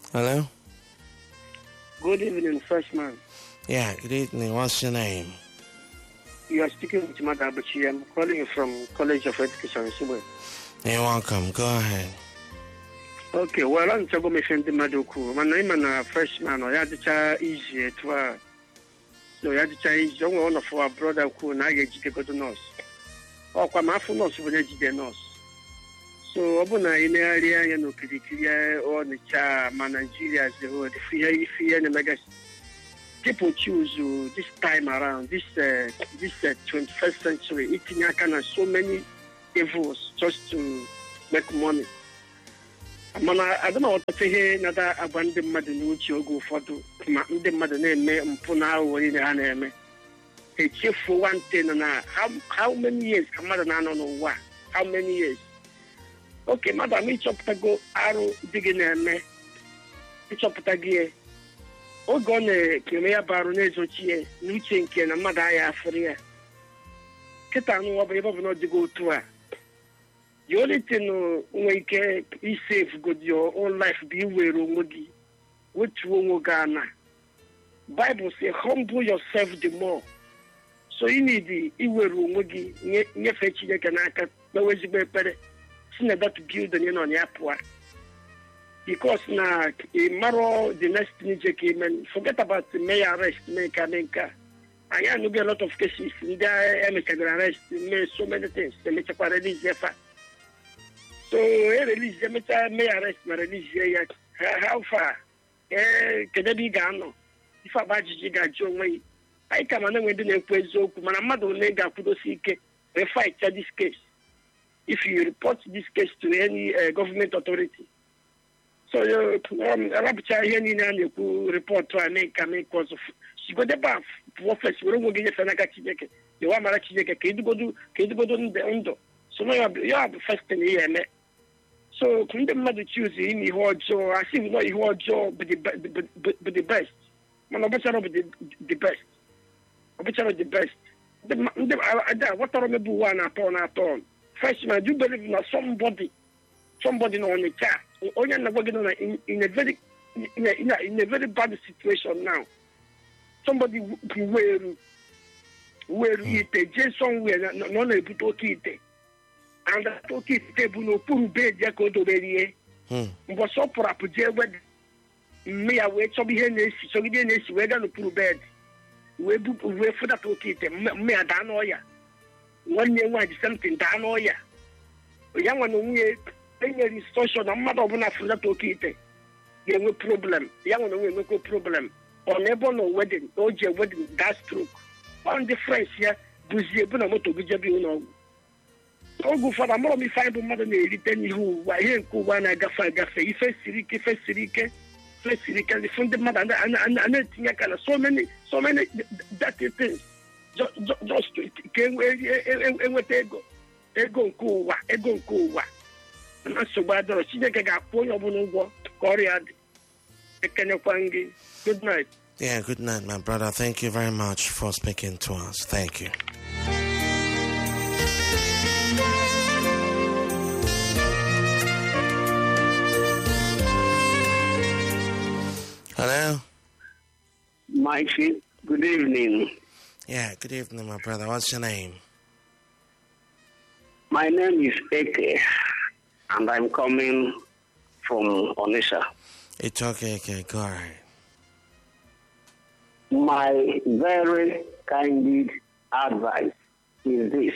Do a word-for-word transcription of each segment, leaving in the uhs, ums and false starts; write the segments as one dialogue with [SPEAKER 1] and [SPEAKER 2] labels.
[SPEAKER 1] Hello?
[SPEAKER 2] Good evening, freshman.
[SPEAKER 1] Yeah, good evening. What's your name?
[SPEAKER 2] You are speaking with Mada Abuchi. I'm calling you from College of Education, Sibwe.
[SPEAKER 1] You're welcome. Go ahead.
[SPEAKER 2] Okay, well, I'm going to send the Madoku. My name is a freshman. I had to try easy to so I had to try easy. One of our brother who now get to go to nurse. Oh, come after nurse when they get nurse. So, Abuna in the area, you know, Kidia or the Cha, Nigeria, as the whole, if you hear in the magazine. People choose uh, this time around, this uh, this uh, twenty-first century, eating kind so many evils just to make money. I don't know what to say here. Another abandoned mother no go for to the mother name Mpuna or in the anime. A chief for one thing and how how many years? Mother no know what? How many years? Okay, madam, each up to go arrow digging a me. Each up to gear. Ogo ne kemea baroness ochie nuche nke na mmadụ aya afria kita no obo ebo no digo to a the only thing no nwe ike is save good your own life be were onwogi which wonwo Ghana Bible say humble yourself the more so you need the iwere onwogi nye fe Chineke n'aka na wezigbo ekpere sina that build on on ya poa. Because now, a marrow, the next thing, forget about the may arrest, make a menka. I know a lot of cases in there, and arrest, may so many things, the make a release. So, a release, the may arrest, my release. How far? Eh, can they be gone? If I badge Joe way, I come and when the name was open, my mother nega could seek a fight this case. If you report this case to any uh, government authority. So, um, Rabcha Yanin report to a make a make cause of she got the bath, professor, we're going to get a you want Marachika, can you go do, can you go on the window? So now you have the first thing here, so couldn't the mother choose him, he was Joe, I think not he was Joe, but the but the best. Man, I'm better the the best. I'm better the best. The what are the one upon at all? First, man, you believe in somebody, somebody on the chat. Only in, in a very in a, in, a, in a very bad situation now. Somebody where where it just somewhere not able to eat it, and that to eat table no poor bed ya go to bed. But so for a project where me away so be here so we didn't see whether no poor bed. We we for that to eat me a dan oya. One year why something dan oya. Young one we any social no matter when I forget to keep it. You have no problem. Young one no problem. On never no wedding, no je wedding, that's true. On the friends here, busy but I'm to be you know. So go for the more me find mother ten who why here go one I got five gafe, if I sirike, if I sirike, if I sirike, the fund the mother and and anything I can so many so many dirty things. Just just can and what they go. Ego nkuwa, ego nkuwa. Na so bad or Chineke ga-akpọ onye ọbụla ụgwọ ka ọrịa dị. Ekenekwa gị. Good night.
[SPEAKER 1] Yeah, good night, my brother. Thank you very much for speaking to us. Thank you. Hello?
[SPEAKER 2] Mikey, good evening.
[SPEAKER 1] Yeah, good evening, my brother. What's your name?
[SPEAKER 2] My name is Eke, and I'm coming from Onisha.
[SPEAKER 1] It's okay, okay, go ahead.
[SPEAKER 2] My very candid advice is this.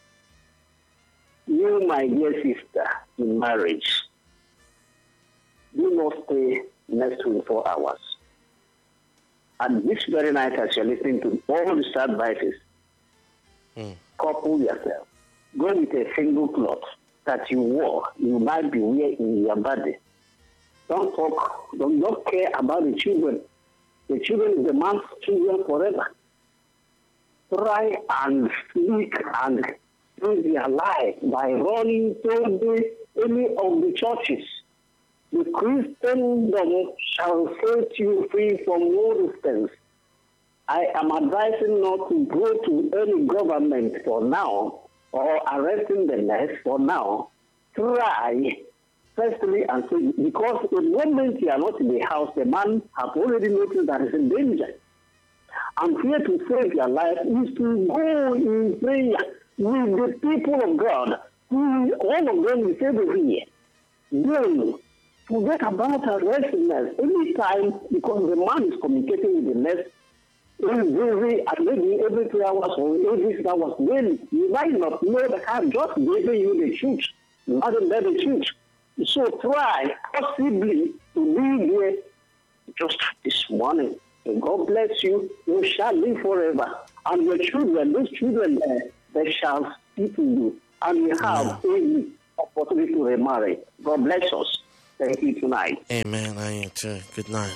[SPEAKER 2] You, my dear sister, in marriage, do not stay next twenty-four hours. And this very night, as you're listening to all these advices, mm. couple yourself. Go with a single cloth that you wore, you might be wearing in your body. Don't talk, don't, don't care about the children. The children is the man's children forever. Try and speak and save their life by running to the, any of the churches. The Christendom shall set you free from all these things. I am advising not to go to any government for now, or arresting the next for now. Try,
[SPEAKER 3] firstly and say, because the moment you are not in the house, the man have already noticed that he's in danger. I'm here to save your life is to go in prayer with the people of God. Who, all of them is able here. Then, forget about our restlessness. Anytime, because the man is communicating with the nurse, every, and maybe every two hours or every six hours, then you might not know the car just giving you the shoot, not the shoot. So try possibly to be there just this morning. And God bless you. You shall live forever. And your children, those children there, they shall speak to you. And you have every opportunity to remarry. God bless us. Thank you tonight.
[SPEAKER 1] Amen. I you too. Good night.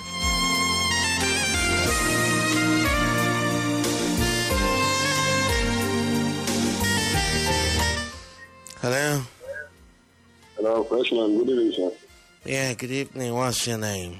[SPEAKER 1] Hello.
[SPEAKER 4] Hello, freshman. Good evening, sir.
[SPEAKER 1] Yeah, good evening. What's your name?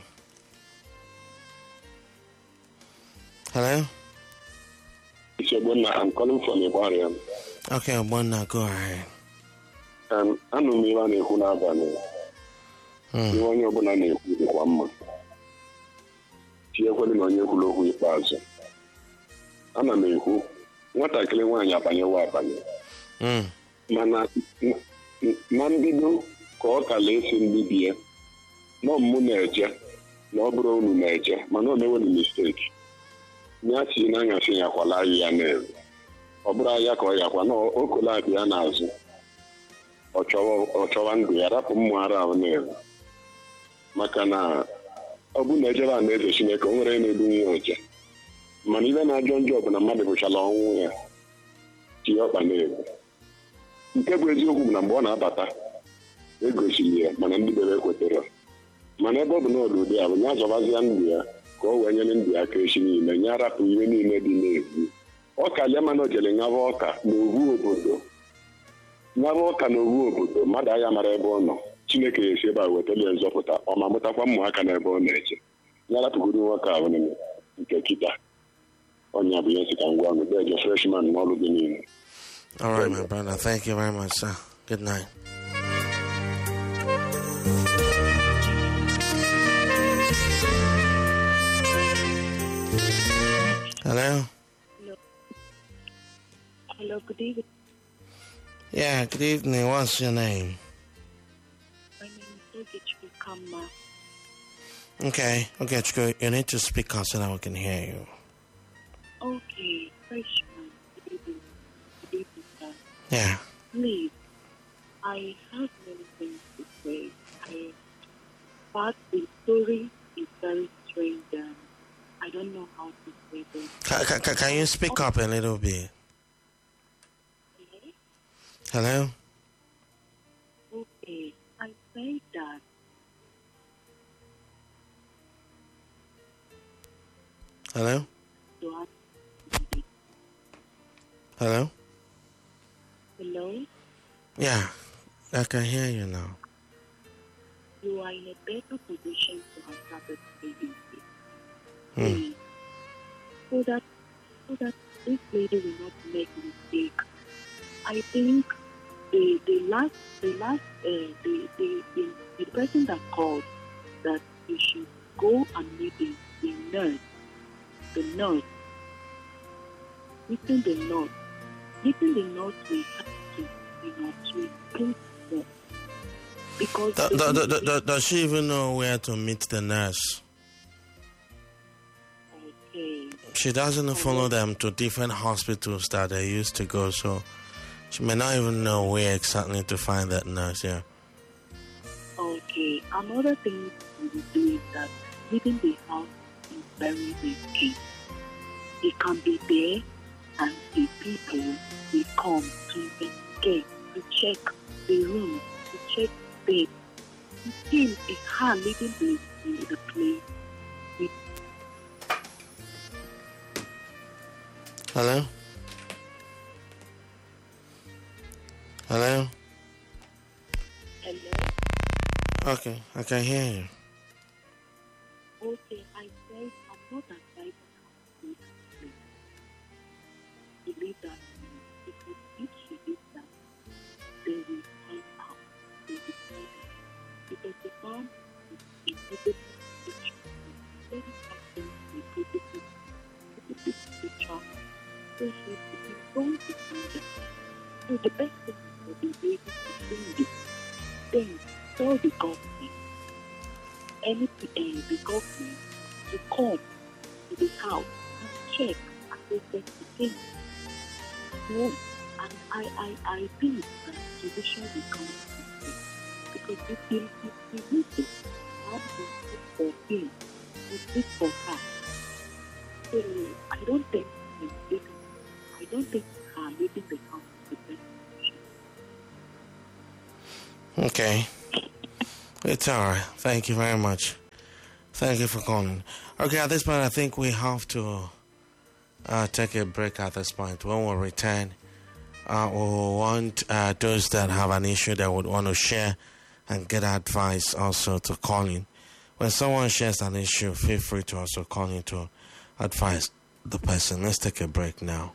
[SPEAKER 1] Hello?
[SPEAKER 4] It's Obonna. I'm calling from Ibadan.
[SPEAKER 1] Okay, Obonna, go ahead.
[SPEAKER 4] Um, I know me and who na bani.
[SPEAKER 1] Hmm.
[SPEAKER 4] You want your Obonna na who the one. She ekweli na onye kwulu okwu ikpeazụ. Ana m ekwu nwatakịrị nwaanyị abanye wa abanye.
[SPEAKER 1] Hmm.
[SPEAKER 4] Mana na mbido ka ọ kala esi mbibi ya nọ mụ na-eje na ọ bụrụ unu na-eje mana ọ na-enwe mistake ya si n'anyasị ya kwala ya na-ere ọ bụrụ ahịa ka ọ yakwa na okolabị ya n'azụ ọ chọwa ndụ ya rapụ mmụ ara ahụ na-ere maka na ọ bụ na ejebe a na-eze Chineke o nwere na-edu nwa oje mana ibe na-ajọ njọ bụ na mmadụ bụchala ọnwụ ya tinye ọkpa na-ere nke bụ eziokwu bụ na mgbe ọ na-abata egosiri ya mana ndị bebe ekwetere mana ebe ọ bụ n'ọdụ ụdị a bụ ya zọbazịa ndụ ya ka o wee nyere ndụ ya aka echi niile nye arapụ ihe niile dị n'egwu ọka lia mana o jere nyaba ọka n'owu obodo nyaba ọka n'owu obodo mmadụ agha mara ebe ọ nọ Chineke ya esi ebe a wetara ya nzọpụta ọ ma mụtakwa ụmụaka n'ebe ọ na-eje ya rapụgoro nwoke ahụ nke kịta onye bụ ihe si ka ngwa ọnụ deje freshman n'ọrụ gị niile.
[SPEAKER 1] All right, my brother. Thank you very much, sir. Good night. Hello?
[SPEAKER 5] Hello. Hello, good evening.
[SPEAKER 1] Yeah, good evening. What's your name?
[SPEAKER 5] My name is Ogechukwu Kama.
[SPEAKER 1] Okay, okay, Chukwu, you need to speak up so that we can hear you.
[SPEAKER 5] Okay, freshman. Good evening. Good evening, sir.
[SPEAKER 1] Yeah.
[SPEAKER 5] Please, I have many things to say. I, but the story is very strange and I don't know how to say this.
[SPEAKER 1] Can, can, can you speak up a little bit?
[SPEAKER 5] Hello?
[SPEAKER 1] Hello?
[SPEAKER 5] Okay, I say that.
[SPEAKER 1] Hello?
[SPEAKER 5] To ask
[SPEAKER 1] Hello?
[SPEAKER 5] Hello?
[SPEAKER 1] Yeah, I can hear you now.
[SPEAKER 5] You are in a better position to answer this lady.
[SPEAKER 1] Hmm.
[SPEAKER 5] Please. So that so that this lady will not make mistake. I think the the last the last uh, the, the the the person that called that you should go and meet the, the nurse, the nurse, meeting the nurse, meeting the nurse will have to, you know, to improve more. Because
[SPEAKER 1] Do, do, do, do, do, does she even know where to meet the nurse?
[SPEAKER 5] okay,
[SPEAKER 1] She doesn't follow them to different hospitals that they used to go, so she may not even know where exactly to find that nurse, yeah.
[SPEAKER 5] okay. Another thing we will do is that leaving the house is very risky. It can be there and the people will come to investigate, to check the room, to check the still it's hard leaving the, the, the place. With
[SPEAKER 1] Hello? Hello?
[SPEAKER 5] hello?
[SPEAKER 1] Okay, I can hear you.
[SPEAKER 5] Okay, I said I'm not advising her to leave that place. To leave that place. Because if she leaves that, they will find out. They will find out. mom is immediately teaching very something to positive, positive teacher. So she is going to do that. So the best thing is for the baby to do this. Then tell the government, any uh, the government to come to the house and check and assess the thing. So, and I, I, I think that solution will come to this because if they if they use it, how to speak for him, to speak for her. So I don't think it's I don't think her leaving the house is the best solution.
[SPEAKER 1] Okay. It's all right. Thank you very much. Thank you for calling. Okay, at this point, I think we have to uh, take a break at this point. When we return, uh, we want uh, those that have an issue that would want to share and get advice also to call in. When someone shares an issue, feel free to also call in to advise the person. Let's take a break now.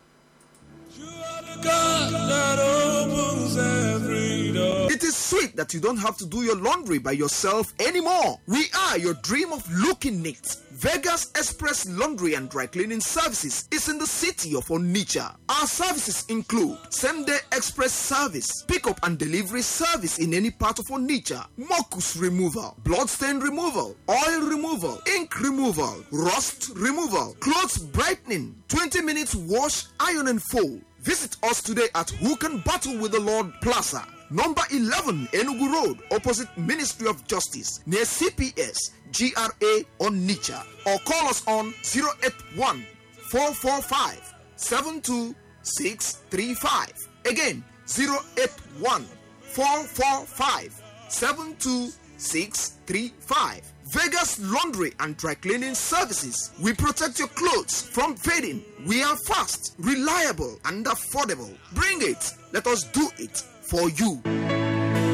[SPEAKER 6] It is sweet that you don't have to do your laundry by yourself anymore. We are your dream of looking neat. Vegas Express Laundry and Dry Cleaning Services is in the city of Onitsha. Our services include same-day express service, pick-up and delivery service in any part of Onitsha, mucus removal, bloodstain removal, oil removal, ink removal, rust removal, clothes brightening, twenty minutes wash, iron and fold. Visit us today at Who Can Battle with the Lord Plaza, number eleven Enugu Road, opposite Ministry of Justice, near C P S, G R A Onitsha, or call us on zero eight one, four four five, seven two six three five. Again, zero eight one, four four five, seven two six three five. Vegas Laundry and Dry Cleaning Services. We protect your clothes from fading. We are fast, reliable, and affordable. Bring it. Let us do it for you.